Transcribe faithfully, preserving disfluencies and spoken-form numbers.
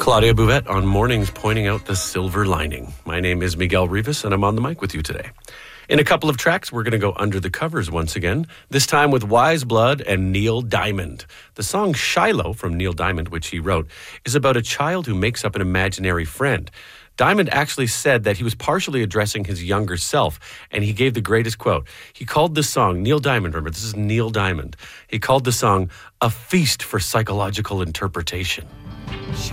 Claudia Bouvette on Mornings pointing out the silver lining. My name is Miguel Rivas, and I'm on the mic with you today. In a couple of tracks, we're going to go under the covers once again, this time with Wise Blood and Neil Diamond. The song Shiloh from Neil Diamond, which he wrote, is about a child who makes up an imaginary friend. Diamond actually said that he was partially addressing his younger self, and he gave the greatest quote. He called this song, Neil Diamond, remember, this is Neil Diamond. He called the song a feast for psychological interpretation.